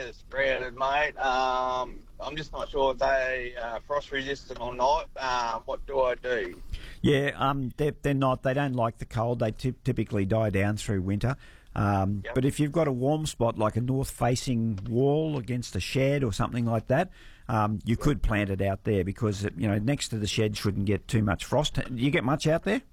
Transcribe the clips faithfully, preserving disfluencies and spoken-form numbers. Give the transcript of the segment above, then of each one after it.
they're sprouted, mate. Um, I'm just not sure if they are frost resistant or not. Uh, what do I do? Yeah, um, they're, they're not. They don't like the cold. They ty- typically die down through winter. Um, Yep. But if you've got a warm spot like a north-facing wall against a shed or something like that, um, you could plant it out there because, you know, next to the shed shouldn't get too much frost. Do you get much out there?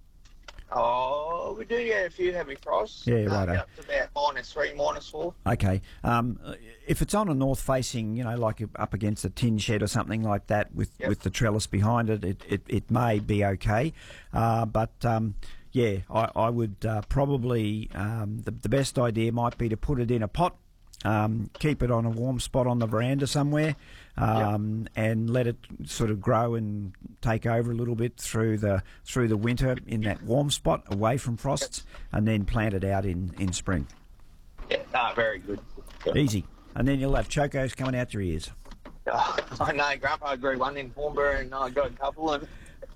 Oh, we do get a few heavy frosts. Yeah, uh, righto. Up to about minus three, minus four. Okay. Um, if it's on a north-facing, you know, like up against a tin shed or something like that with, Yep. with the trellis behind it, it, it, it may be okay. Uh, but, um, yeah, I, I would uh, probably, um, the, the best idea might be to put it in a pot, um, keep it on a warm spot on the veranda somewhere, um, and let it sort of grow and take over a little bit through the through the winter in that warm spot away from frosts, and then plant it out in, in spring. Yeah, no, very good. Easy. And then you'll have chocos coming out your ears. Oh, I know, Grandpa grew one in Toowoomba and I got a couple. And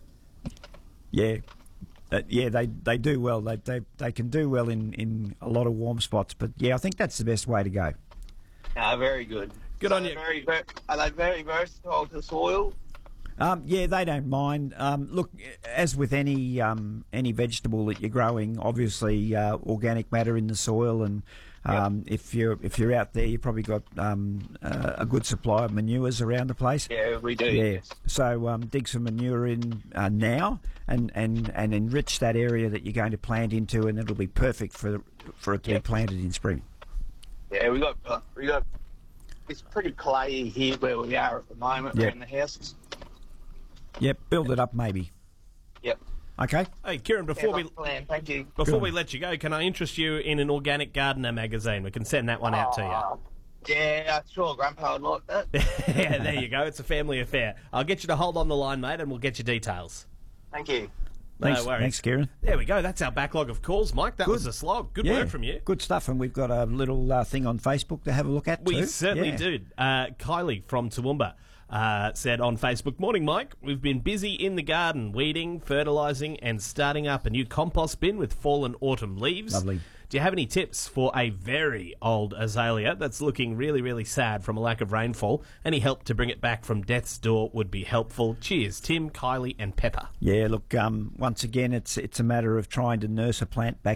Yeah. Uh, yeah, they, they do well. They, they they can do well in, in a lot of warm spots. But, yeah, I think that's the best way to go. no, very good. Good So on you. Very, ver- are they very versatile to soil? Um, yeah, they don't mind. Um, look, as with any um, any vegetable that you're growing, obviously uh, organic matter in the soil, and um, if you're if you're out there, you've probably got um, uh, a good supply of manures around the place. Yeah, we do. Yeah. Yes. So um, dig some manure in uh, now, and, and, and enrich that area that you're going to plant into, and it'll be perfect for for it to Yep. be planted in spring. Yeah, we got uh, we got. It's pretty clayey here where we are at the moment Yep. around the houses. Yep, build it up maybe. Yep. Okay. Hey, Kieran, before we Yeah, plan. Thank you. before Good. we let you go, can I interest you in an Organic Gardener magazine? We can send that one out to Oh, yeah, sure, Grandpa would like that. you. Yeah, there you go. It's a family affair. I'll get you to hold on the line, mate, and we'll get your details. Thank you. Thanks, no worries. thanks, Kieran. There we go. That's our backlog of calls, Mike. That Good. was a slog. Good Yeah, work from you. Good stuff, and we've got a little uh, thing on Facebook to have a look at We too. certainly Yeah. do. Uh, Kylie from Toowoomba uh, said on Facebook, "Morning, Mike. We've been busy in the garden, weeding, fertilising, and starting up a new compost bin with fallen autumn leaves. Lovely. Do you have any tips for a very old azalea that's looking really, really sad from a lack of rainfall? Any help to bring it back from death's door would be helpful. Cheers, Tim, Kylie, and Pepper." Yeah, look, um, once again, it's it's a matter of trying to nurse a plant back